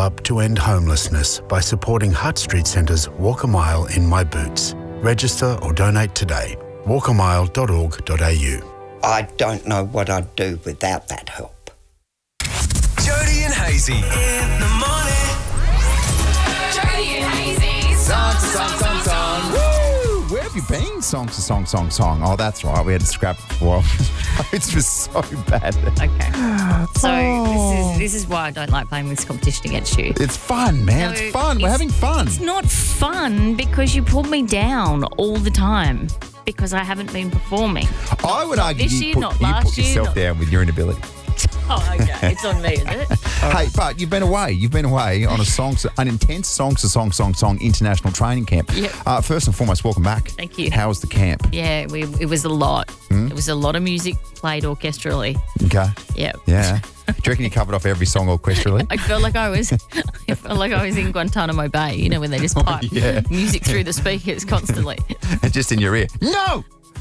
up to end homelessness by supporting Hutt Street Centre's Walk a Mile in My Boots. Register or donate today. walkamile.org.au. I don't know what I'd do without that help. Jody and Hazy in the morning. Jody and Hazy. Song. Woo! Where have you been? Song. Oh, that's right. We had to scrap it before. It was so bad. Okay. So this is why I don't like playing this competition against you. It's fun, man. No, it's fun. We're having fun. It's not fun because you pull me down all the time because I haven't been performing. I would argue this you year, put, not you last put year, yourself not- down with your inability. Oh, okay. It's on me, is it? Hey, but you've been away. You've been away on an intense song international training camp. Yep. First and foremost, welcome back. Thank you. How was the camp? Yeah, it was a lot. It was a lot of music played orchestrally. Okay. Yep. Yeah. Do you reckon you covered off every song orchestrally? I felt like I was in Guantanamo Bay, you know, when they just pipe music through the speakers constantly. And just in your ear. No,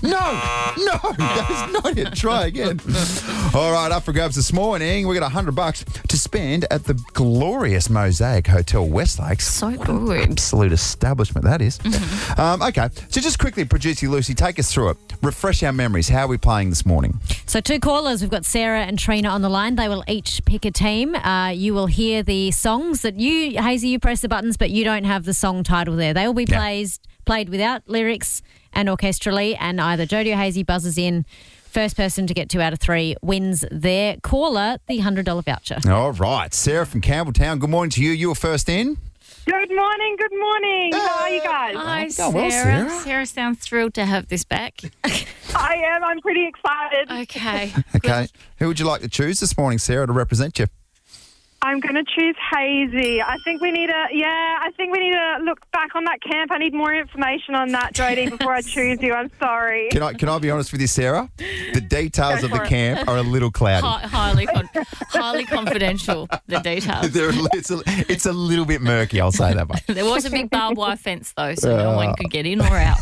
that's not it. Try again. All right, up for grabs this morning. We got $100 to spend at the glorious Mosaic Hotel West Lakes. So What an good. absolute establishment that is. Okay, so just quickly, producer Lucy, take us through it. Refresh our memories. How are we playing this morning? So 2 callers. We've got Sarah and Trina on the line. They will each pick a team. You will hear the songs that you, Hazy, you press the buttons, but you don't have the song title there. They will be played without lyrics and orchestrally, and either Jody or Hazy buzzes in. First person to get 2 out of 3 wins their caller the $100 voucher. All right, Sarah from Campbelltown. Good morning to you. You were first in. Good morning. How are you guys? Hi, Oh, well, Sarah. Sarah. Sarah sounds thrilled to have this back. I am. I'm pretty excited. Okay. Okay, who would you like to choose this morning, Sarah, to represent you? I'm going to choose Hazy. I think we need to look back on that camp. I need more information on that, Jody, before I choose you. I'm sorry. Can I be honest with you, Sarah? The details of the camp are a little cloudy. Highly confidential, the details. It's a little bit murky, I'll say that much. There was a big barbed wire fence, though, so no one could get in or out.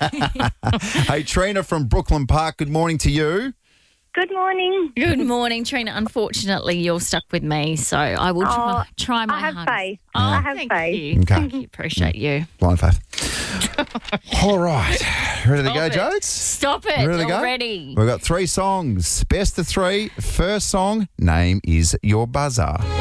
Hey, Trina from Brooklyn Park, good morning to you. Good morning. Good morning, Trina. Unfortunately, you're stuck with me, so I will try my I have hardest. faith. Oh, I have thank faith. you. Okay. Thank you. Appreciate you. Blind faith. All right. Ready to go, Stop it. Jodes? Stop it Ready to go? already. We've got 3 songs. Best of 3. First song, name is your buzzer.